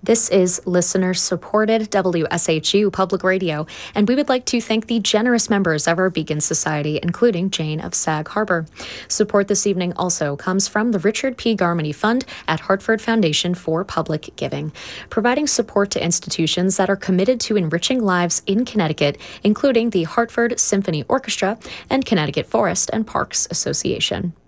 This is listener-supported WSHU Public Radio, and we would like to thank the generous members of our Beacon Society, including Jane of Sag Harbor. Support this evening also comes from the Richard P. Garmany Fund at Hartford Foundation for Public Giving, providing support to institutions that are committed to enriching lives in Connecticut, including the Hartford Symphony Orchestra and Connecticut Forest and Parks Association.